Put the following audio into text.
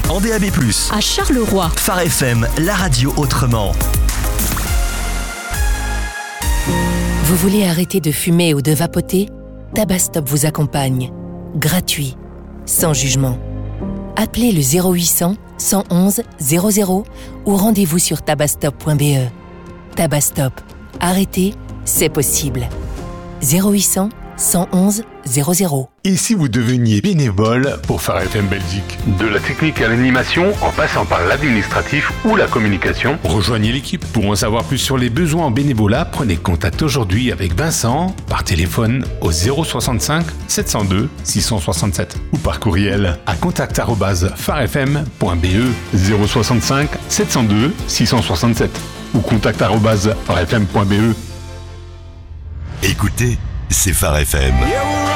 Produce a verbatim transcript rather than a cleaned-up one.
en D A B plus, à Charleroi. Phare F M, la radio autrement. Vous voulez arrêter de fumer ou de vapoter ? Tabastop vous accompagne. Gratuit. Sans jugement. Appelez le zéro huit cents, cent onze, zéro zéro ou rendez-vous sur tabastop point b e. Tabastop. Arrêter, c'est possible. zéro huit cents, cent onze, zéro zéro. Et si vous deveniez bénévole pour Phare F M Belgique ? De la technique à l'animation, en passant par l'administratif ou la communication. Rejoignez l'équipe. Pour en savoir plus sur les besoins en bénévolat, prenez contact aujourd'hui avec Vincent par téléphone au zéro soixante-cinq, sept cent deux, six cent soixante-sept ou par courriel à contact arobase phare f m point b e zéro soixante-cinq, sept cent deux, six cent soixante-sept ou contact arobase phare f m point b e. Écoutez, c'est Phare F M.